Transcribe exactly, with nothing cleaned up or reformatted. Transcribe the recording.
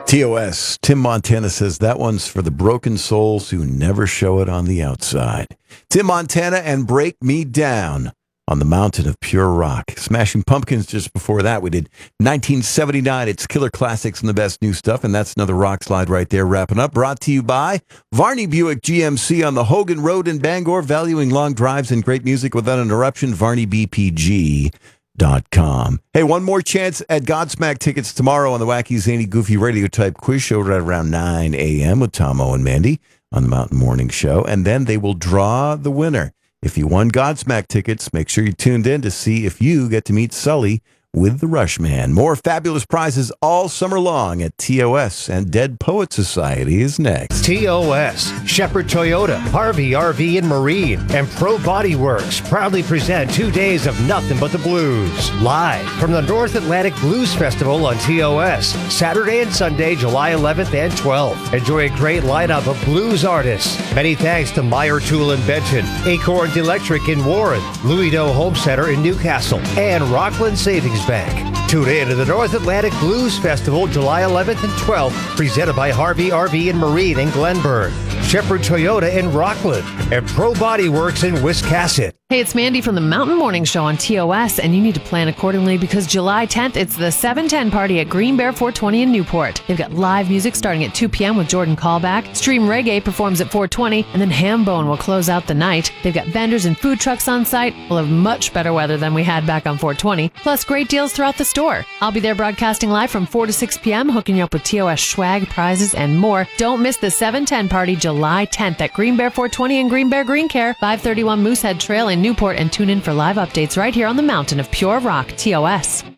T O S, Tim Montana says that one's for the broken souls who never show it on the outside. Tim Montana and Break Me Down on the Mountain of Pure Rock. Smashing Pumpkins just before that. We did nineteen seventy-nine. It's Killer Classics and the Best New Stuff, and that's another rock slide right there wrapping up. Brought to you by Varney Buick G M C on the Hogan Road in Bangor, valuing long drives and great music without interruption. Varney B P G dot com. Hey, one more chance at Godsmack tickets tomorrow on the Wacky, Zany, Goofy radio type quiz show right around nine a.m. with Tom O and Mandy on the Mountain Morning Show. And then they will draw the winner. If you won Godsmack tickets, make sure you tuned in to see if you get to meet Sully with the Rushman. More fabulous prizes all summer long at T O S, and Dead Poet Society is next. T O S, Shepherd Toyota, Harvey R V and Marine, and Pro Body Works proudly present two days of nothing but the blues. Live from the North Atlantic Blues Festival on T O S, Saturday and Sunday, July eleventh and twelfth. Enjoy a great lineup of blues artists. Many thanks to Meyer Tool in Benton, Acorns Electric in Warren, Louis Doe Home Center in Newcastle, and Rockland Savings Bank. Tune in to the North Atlantic Blues Festival July eleventh and twelfth, presented by Harvey R V and Marine in Glenburn, Shepherd Toyota in Rockland, and Pro Body Works in Wiscasset. Hey, it's Mandy from the Mountain Morning Show on T O S, and you need to plan accordingly because July tenth, it's the seven ten party at Green Bear four twenty in Newport. They've got live music starting at two p.m. with Jordan Callback. Stream Reggae performs at four twenty, and then Hambone will close out the night. They've got vendors and food trucks on site. We'll have much better weather than we had back on four twenty, plus great deals throughout the store. I'll be there broadcasting live from four to six p.m., hooking you up with T O S swag, prizes, and more. Don't miss the seven ten party July tenth at Green Bear four twenty and Green Bear Green Care, five thirty-one Moosehead Trail in Newport, and tune in for live updates right here on the Mountain of Pure Rock, T O S.